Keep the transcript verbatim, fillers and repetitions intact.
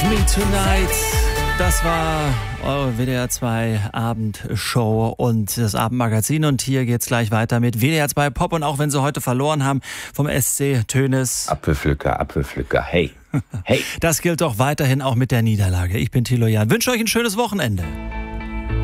Me Tonight. Das war eure W D R zwei Abendshow und das Abendmagazin. Und hier geht's gleich weiter mit W D R zwei Pop. Und auch wenn sie heute verloren haben vom S C Tönnies. Apfelpflücker, Apfelpflücker, hey, hey. Das gilt doch weiterhin auch mit der Niederlage. Ich bin Thilo Jahn. Wünsche euch ein schönes Wochenende.